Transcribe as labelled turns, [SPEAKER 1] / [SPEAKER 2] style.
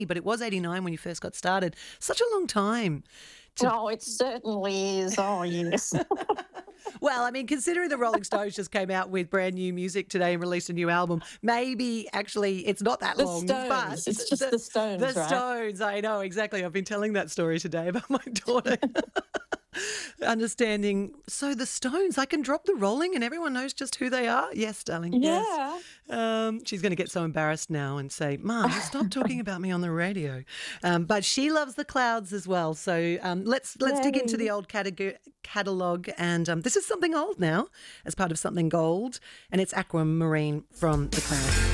[SPEAKER 1] but it was 89 when you first got started. Such a long time.
[SPEAKER 2] Oh, it certainly is. Oh, yes.
[SPEAKER 1] Well, I mean, considering the Rolling Stones just came out with brand new music today and released a new album, maybe actually it's not that
[SPEAKER 2] The
[SPEAKER 1] long.
[SPEAKER 2] Stones.
[SPEAKER 1] But
[SPEAKER 2] It's just the Stones,
[SPEAKER 1] the
[SPEAKER 2] right?
[SPEAKER 1] Stones, I know, exactly. I've been telling that story today about my daughter. Understanding. So the Stones, I can drop the Rolling and everyone knows just who they are? Yes, darling, yes.
[SPEAKER 2] Yeah.
[SPEAKER 1] She's going to get so embarrassed now and say, Mum, stop talking about me on the radio. But she loves the Clouds as well. So let's dig into the
[SPEAKER 2] Yay.
[SPEAKER 1] old catalogue. And this is something old now as part of something gold. And it's Aquamarine from the Clouds.